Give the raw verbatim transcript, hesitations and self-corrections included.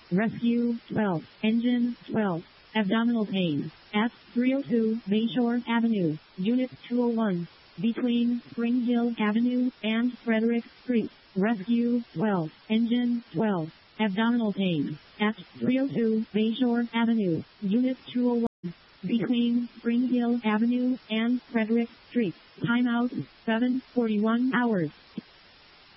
Rescue twelve. Engine twelve. Abdominal pain. At three oh two Bayshore Avenue, Unit two oh one. Between Spring Hill Avenue and Frederick Street. Rescue twelve. Engine twelve. Abdominal pain. At three oh two Bayshore Avenue, Unit two oh one. Between Spring Hill Avenue and Frederick Street. Timeout seven forty-one hours.